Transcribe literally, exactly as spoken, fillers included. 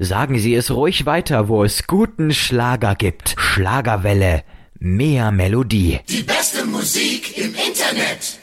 Sagen Sie es ruhig weiter, wo es guten Schlager gibt. Schlagerwelle, mehr Melodie. Die beste Musik im Internet.